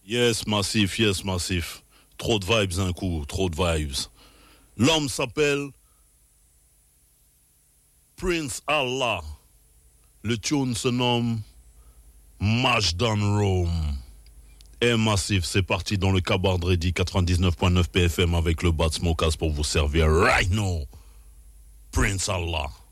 Yes, massif. Trop de vibes d'un coup, trop de vibes. L'homme s'appelle Prince Allah. Le tune se nomme Majdan Rome. Et massif, c'est parti dans le Cabard Ready 99.9 PFM avec le Bad Smokers pour vous servir right now. Prince Allah.